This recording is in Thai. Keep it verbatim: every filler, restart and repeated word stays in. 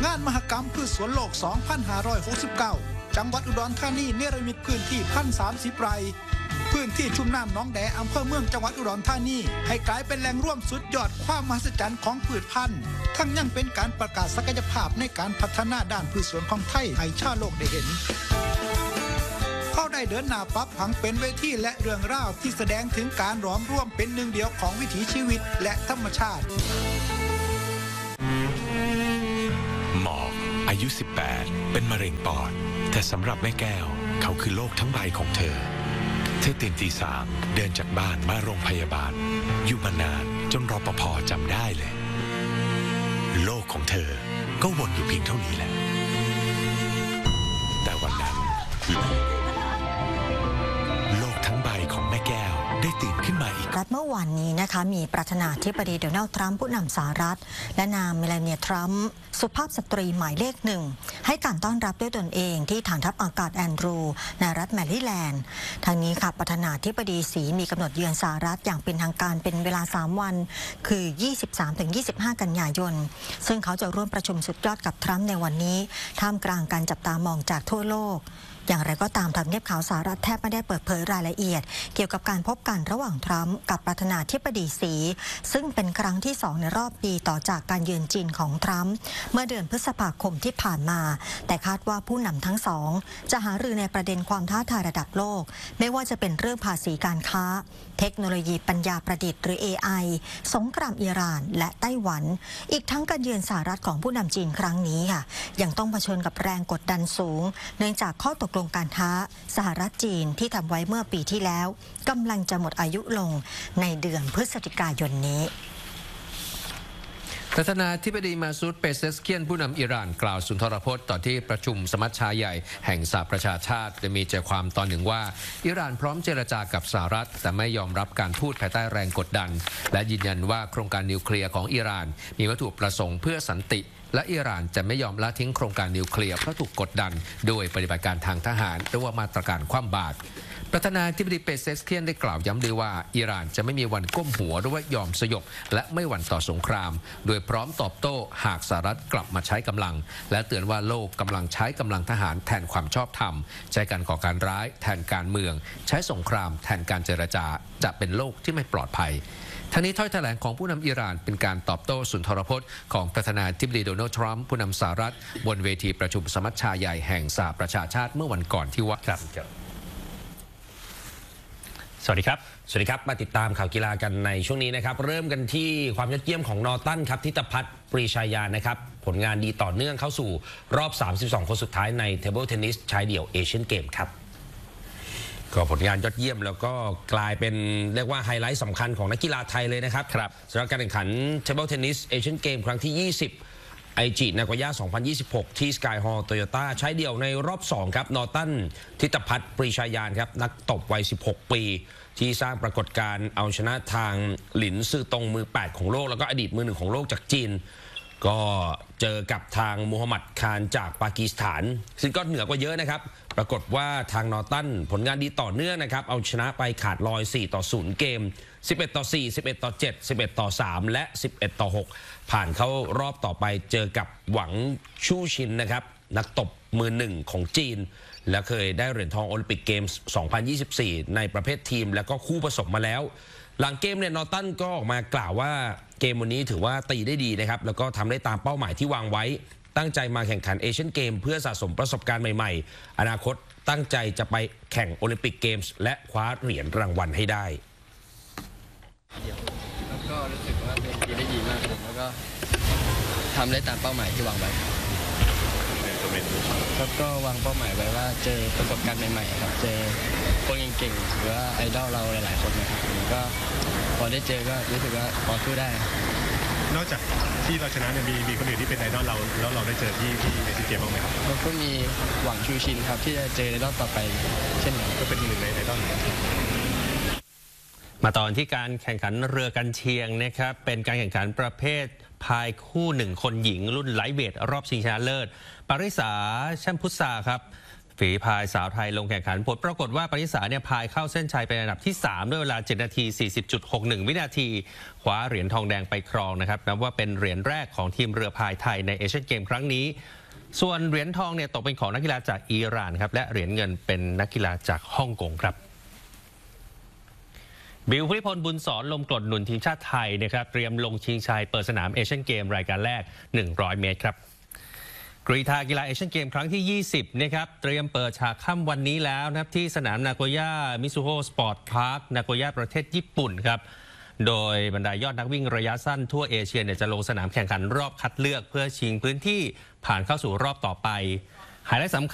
งานมหกรรมพืชสวนโลก สองพันห้าร้อยหกสิบเก้า จังหวัดอุดรธานีเนรมิตพื้นที่ หนึ่งพันสามสิบ ไร่ พื้นที่ชุ่มน้ำหนองแดอำเภอเมืองจังหวัดอุดรธานีให้กลายเป็นแหล่งร่วมสุดยอดความมหัศจรรย์ของพืชพันธุ์ทั้งยังเป็นการประกาศศักยภาพในการพัฒนาด้านพืชสวนของไทยให้ชาวโลกได้เห็นเขาได้เดินหน้าปรับผังเป็นเวทีและเรื่องราวที่แสดงถึงการหลอมร่วมเป็นหนึ่งเดียวของวิถีชีวิตและธรรมชาติหมอกอายุสิบแปดเป็นมะเร็งปอดแต่สำหรับแม่แก้วเขาคือโลกทั้งใบของเธอเธอตื่นตีสามเดินจากบ้านมาโรงพยาบาลอยู่มานานจนรปภ.จำได้เลยโลกของเธอก็วนอยู่เพียงเท่านี้แหละแต่วันนั้นโลกทั้งใบของแม่แก้วได้ตื่นขึ้นมาอีกรัฐเมื่อวานนี้นะคะมีประธานาธิบดีโดนัลด์ทรัมป์ผู้นำสหรัฐและนางเมลานีทรัมป์สุภาพสตรีหมายเลขหนึ่งให้การต้อนรับด้วยตนเองที่ฐานทัพอากาศแอนดรูในรัฐแมริแลนด์ทางนี้ค่ะประธานาธิบดีสีมีกำหนดเยือนสหรัฐอย่างเป็นทางการเป็นเวลาสามวันคือ ยี่สิบสามถึงยี่สิบห้า กันยายนซึ่งเขาจะร่วมประชุมสุดยอดกับทรัมป์ในวันนี้ท่ามกลางการจับตามองจากทั่วโลกอย่างไรก็ตามทำเนียบขาวสหรัฐแทบไม่ได้เปิดเผยรายละเอียดเกี่ยวกับการพบกันระหว่างทรัมป์กับประธานาธิบดีสีซึ่งเป็นครั้งที่สองในรอบปีต่อจากการเยือนจีนของทรัมป์เมื่อเดือนพฤษภาคมที่ผ่านมาแต่คาดว่าผู้นำทั้งสองจะหารือในประเด็นความท้าทายระดับโลกไม่ว่าจะเป็นเรื่องภาษีการค้าเทคโนโลยีปัญญาประดิษฐ์หรือ เอ ไอ สงครามอิหร่านและไต้หวันอีกทั้งการเยือนสหรัฐของผู้นำจีนครั้งนี้ค่ะยังต้องเผชิญกับแรงกดดันสูงเนื่องจากข้อตกลงการค้าสหรัฐจีนที่ทำไว้เมื่อปีที่แล้วกำลังจะหมดอายุลงในเดือนพฤศจิกายนนี้ประธานาธิบดีมาซูด เปเซสเคียนผู้นำอิหร่านกล่าวสุนทรพจน์ต่อที่ประชุมสมัชชาใหญ่แห่งสหประชาชาติโดยมีใจความตอนหนึ่งว่าอิหร่านพร้อมเจรจากับสหรัฐแต่ไม่ยอมรับการพูดภายใต้แรงกดดันและยืนยันว่าโครงการนิวเคลียร์ของอิหร่านมีวัตถุประสงค์เพื่อสันติและอิหร่านจะไม่ยอมละทิ้งโครงการนิวเคลียร์เพราะถูกกดดันโดยปฏิบัติการทางทหารหรือว่ามาตรการคว่ำบาตรประธานาธิบดีเปเซสเคียนได้กล่าวย้ำด้วยว่าอิหร่านจะไม่มีวันก้มหัวหรือว่ายอมสยบและไม่หวั่นต่อสงครามโดยพร้อมตอบโต้หากสหรัฐกลับมาใช้กำลังและเตือนว่าโลกกำลังใช้กำลังทหารแทนความชอบธรรมใช้การก่อการร้ายแทนการเมืองใช้สงครามแทนการเจรจาจะเป็นโลกที่ไม่ปลอดภัยทั้งนี้ถ้อยแถลงของผู้นำอิหร่านเป็นการตอบโต้สุนทรพจน์ของประธานาธิบดีโดนัลด์ทรัมป์ผู้นำสหรัฐบนเวทีประชุมสมัชชาใหญ่แห่งสหประชาชาติเมื่อวันก่อนที่ว่าครับสวัสดีครับสวัสดีครับมาติดตามข่าวกีฬากันในช่วงนี้นะครับเริ่มกันที่ความยอดเยี่ยมของนอร์ตันครับทิตพัฒน์ปรีชายานะครับผลงานดีต่อเนื่องเข้าสู่รอบสามสิบสองคนสุดท้ายในเทเบิลเทนนิสชายเดี่ยวเอเชียนเกมครับก็ผลงานยอดเยี่ยมแล้วก็กลายเป็นเรียกว่าไฮไลท์สำคัญของนักกีฬาไทยเลยนะครับครับสำหรับการแข่งขันเทเบิลเทนนิสเอเชียนเกมครั้งที่ยี่สิบไอจินากายะสองพันยี่สิบหกที่สกายฮอลล์โตโยต้าใช้เดี่ยวในรอบสองครับนอร์ตันทิตพัฒน์ปรีชายานครับนักตบวัยสิบหกปีที่สร้างปรากฏการณ์เอาชนะทางหลินซือตงมือแปดของโลกแล้วก็อดีตมือหนึ่งของโลกจากจีนก็เจอกับทางมูฮัมหมัดคานจากปากีสถานซึ่งก็เหนือกว่าเยอะนะครับปรากฏว่าทางนอร์ตันผลงานดีต่อเนื่องนะครับเอาชนะไปขาดลอยสี่ต่อศูนย์เกมสิบเอ็ดต่อสี่ สิบเอ็ดต่อเจ็ด สิบเอ็ดต่อสามและสิบเอ็ดต่อหกผ่านเข้ารอบต่อไปเจอกับหวังชู่ชินนะครับนักตบมือหนึ่งของจีนและเคยได้เหรียญทองโอลิมปิกเกมส์สองพันยี่สิบสี่ในประเภททีมและก็คู่ผสมมาแล้วหลังเกมเนี่ยนอร์ตันก็ออกมากล่าวว่าเกมวันนี้ถือว่าตีได้ดีนะครับแล้วก็ทำได้ตามเป้าหมายที่วางไว้ตั้งใจมาแข่งขันเอเชียนเกมเพื่อสะสมประสบการณ์ใหม่ๆอนาคตตั้งใจจะไปแข่งโอลิมปิกเกมส์และคว้าเหรียญรางวัลให้ได้แล้วก็รู้สึกว่าเป็นตีได้ดีมากครับแล้วก็ทำได้ตามเป้าหมายที่วางไว้แล้วก็วางเป้าหมายไว้ว่าเจอประสบการณ์ใหม่ๆครับเจอคนเก่งๆหรือว่าไอดอลเราหลายๆคนนะครับแล้วก็พอได้เจอก็รู้สึกว่าพอสู้ได้นอกจากที่เราชนะเนี่ยมีมีคนอื่นที่เป็นไอดอลเราแล้วเราได้เจอที่ที่เอเชียนเกมบ้างไหมครับแล้วก็มีหวังชูชินครับที่จะเจอในรอบต่อไปเช่นกันก็เป็นหนึ่งในไอดอลมาตอนที่การแข่งขันเรือกันเชียงนะครับเป็นการแข่งขันประเภทพายคู่หนึ่งคนหญิงรุ่นไลท์เวทรอบชิงชนะเลิศปาริสาแชมพุทธาครับฝีพายสาวไทยลงแข่งขันผลปรากฏว่าปณิสาเนี่ยพายเข้าเส้นชัยเป็นอันดับที่สามด้วยเวลาเจ็ดนาทีสี่สิบจุดหกหนึ่งวินาทีคว้าเหรียญทองแดงไปครองนะครับนับว่าเป็นเหรียญแรกของทีมเรือพายไทยในเอเชียนเกมครั้งนี้ส่วนเหรียญทองเนี่ยตกเป็นของนักกีฬาจากอิหร่านครับและเหรียญเงินเป็นนักกีฬาจากฮ่องกงครับบิว ภูริพล บุญสอนลมกรดหนุนทีมชาติไทยนะครับเตรียมลงชิงชัยเปิดสนามเอเชียนเกมรายการแรกหนึ่งร้อยเมตรครับกรีฑากีฬาเอเชียนเกมครั้งที่ยี่สิบนะครับเตรียมเปิดฉากค่ำวันนี้แล้วนะครับที่สนามนาโกย่ามิซูโฮสปอร์ตพาร์คนาโกย่าประเทศญี่ปุ่นครับโดยบรรดายอดนักวิ่งระยะสั้นทั่วเอเชียเนี่ยจะลงสนามแข่งขันรอบคัดเลือกเพื่อชิงพื้นที่ผ่านเข้าสู่รอบต่อไปไฮไลท์สำคัญ